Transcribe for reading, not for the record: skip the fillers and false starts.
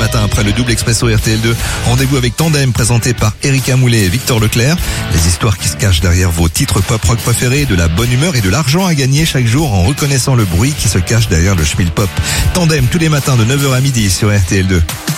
matin après le double expresso RTL2. Rendez-vous avec Tandem présenté par Erika Moulet et Victor Leclerc. Les histoires qui se cachent derrière vos titres pop-rock préférés, de la bonne humeur et de l'argent à gagner chaque jour en reconnaissant le bruit qui se cache derrière le schmilpop. Tandem tous les matins de 9h à midi sur RTL2.